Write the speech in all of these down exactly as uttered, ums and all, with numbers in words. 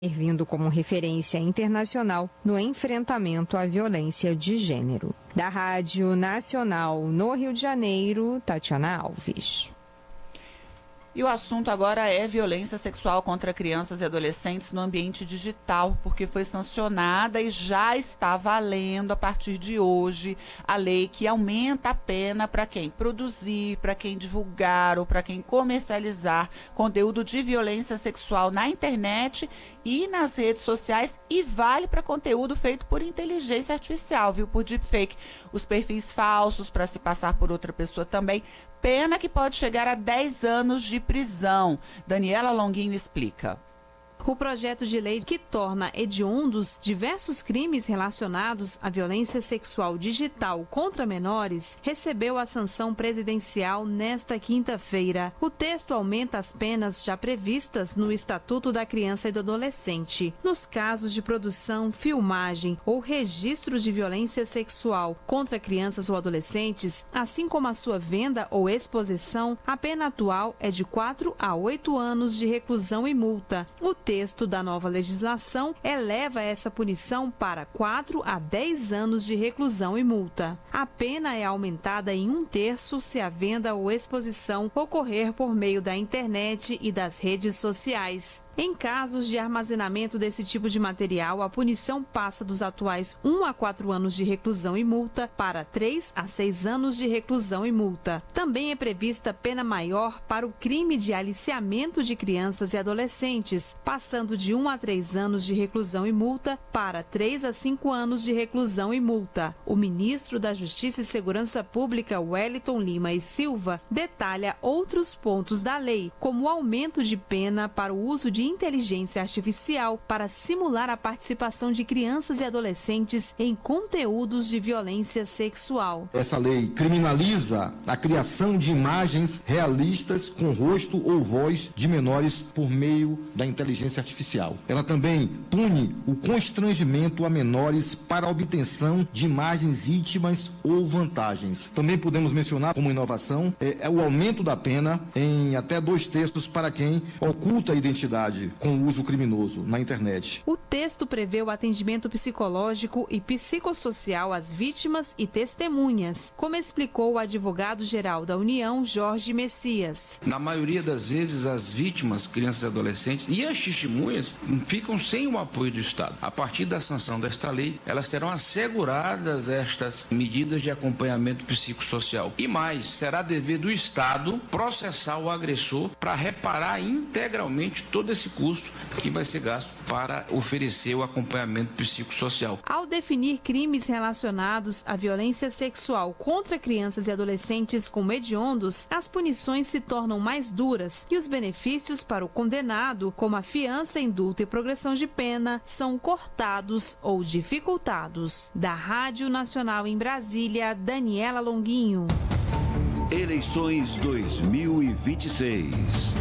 servindo como referência internacional no enfrentamento à violência de gênero. Da Rádio Nacional no Rio de Janeiro, Tatiana Alves. E o assunto agora é violência sexual contra crianças e adolescentes no ambiente digital, porque foi sancionada e já está valendo a partir de hoje a lei que aumenta a pena para quem produzir, para quem divulgar ou para quem comercializar conteúdo de violência sexual na internet e nas redes sociais, e vale para conteúdo feito por inteligência artificial, viu, por deepfake. Os perfis falsos para se passar por outra pessoa também. Pena que pode chegar a dez anos de prisão. Daniela Longuinho explica. O projeto de lei que torna hediondos diversos crimes relacionados à violência sexual digital contra menores recebeu a sanção presidencial nesta quinta-feira. O texto aumenta as penas já previstas no Estatuto da Criança e do Adolescente. Nos casos de produção, filmagem ou registro de violência sexual contra crianças ou adolescentes, assim como a sua venda ou exposição, a pena atual é de quatro a oito anos de reclusão e multa. O O texto da nova legislação eleva essa punição para quatro a dez anos de reclusão e multa. A pena é aumentada em um terço se a venda ou exposição ocorrer por meio da internet e das redes sociais. Em casos de armazenamento desse tipo de material, a punição passa dos atuais um a quatro anos de reclusão e multa para três a seis anos de reclusão e multa. Também é prevista pena maior para o crime de aliciamento de crianças e adolescentes, passando de um a três anos de reclusão e multa para três a cinco anos de reclusão e multa. O ministro da Justiça e Segurança Pública, Wellington Lima e Silva, detalha outros pontos da lei, como o aumento de pena para o uso de inteligência artificial para simular a participação de crianças e adolescentes em conteúdos de violência sexual. Essa lei criminaliza a criação de imagens realistas com rosto ou voz de menores por meio da inteligência artificial. Ela também pune o constrangimento a menores para a obtenção de imagens íntimas ou vantagens. Também podemos mencionar como inovação é, é o aumento da pena em até dois terços para quem oculta a identidade com uso criminoso na internet. O texto prevê o atendimento psicológico e psicossocial às vítimas e testemunhas, como explicou o advogado-geral da União, Jorge Messias. Na maioria das vezes, as vítimas, crianças e adolescentes, e as testemunhas ficam sem o apoio do Estado. A partir da sanção desta lei, elas terão asseguradas estas medidas de acompanhamento psicossocial. E mais, será dever do Estado processar o agressor para reparar integralmente todo esse custo que vai ser gasto para oferecer o acompanhamento psicossocial. Ao definir crimes relacionados à violência sexual contra crianças e adolescentes como hediondos, as punições se tornam mais duras e os benefícios para o condenado, como a fiança, indulto e progressão de pena, são cortados ou dificultados. Da Rádio Nacional em Brasília, Daniela Longuinho. Eleições dois mil e vinte e seis.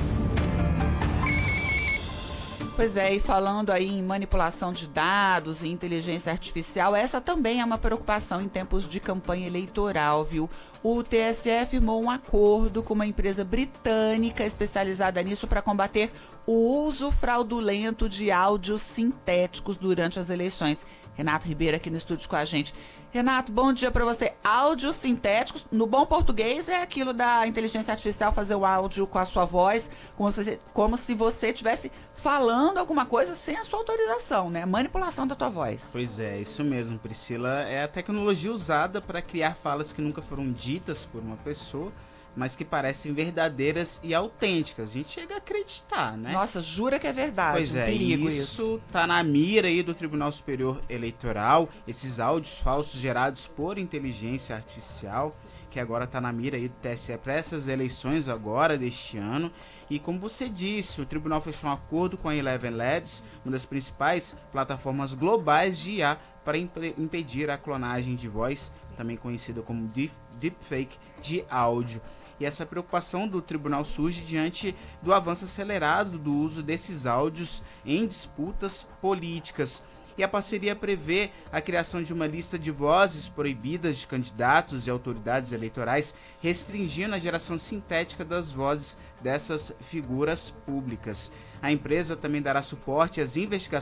Pois é, e falando aí em manipulação de dados e inteligência artificial, essa também é uma preocupação em tempos de campanha eleitoral, viu? O T S E firmou um acordo com uma empresa britânica especializada nisso para combater o uso fraudulento de áudios sintéticos durante as eleições. Renato Ribeiro aqui no estúdio com a gente. Renato, bom dia para você. Áudios sintéticos, no bom português, é aquilo da inteligência artificial fazer o áudio com a sua voz, como se, como se você estivesse falando alguma coisa sem a sua autorização, né? Manipulação da tua voz. Pois é, isso mesmo, Priscila. É a tecnologia usada para criar falas que nunca foram ditas por uma pessoa, mas que parecem verdadeiras e autênticas. A gente chega a acreditar, né? Nossa, jura que é verdade. Pois é, um perigo isso, isso tá na mira aí do Tribunal Superior Eleitoral, esses áudios falsos gerados por inteligência artificial, que agora tá na mira aí do T S E para essas eleições agora deste ano. E como você disse, o tribunal fechou um acordo com a Eleven Labs, uma das principais plataformas globais de I A, para imp- impedir a clonagem de voz, também conhecida como deep, deepfake de áudio. E essa preocupação do tribunal surge diante do avanço acelerado do uso desses áudios em disputas políticas. E a parceria prevê a criação de uma lista de vozes proibidas de candidatos e autoridades eleitorais, restringindo a geração sintética das vozes dessas figuras públicas. A empresa também dará suporte às investigações